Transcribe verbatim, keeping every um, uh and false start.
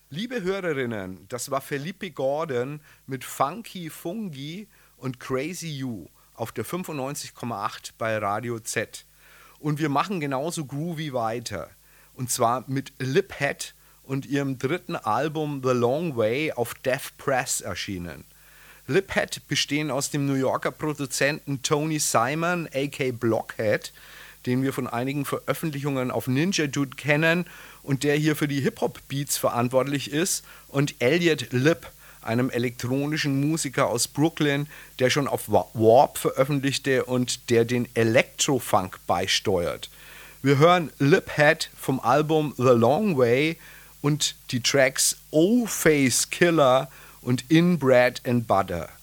Liebe Hörerinnen, das war Felipe Gordon mit Funky Fungi und Crazy You auf der fünfundneunzig Komma acht bei Radio Z. Und wir machen genauso groovy weiter. Und zwar mit Liphead und ihrem dritten Album The Long Way auf Deaf Press erschienen. Liphead bestehen aus dem New Yorker Produzenten Tony Simon, aka Blockhead, den wir von einigen Veröffentlichungen auf Ninja Dude kennen und der hier für die Hip-Hop-Beats verantwortlich ist, und Elliot Lip, einem elektronischen Musiker aus Brooklyn, der schon auf Warp veröffentlichte und der den Electro-Funk beisteuert. Wir hören Liphead vom Album The Long Way und die Tracks O-Face Killer und Inbred and Butter.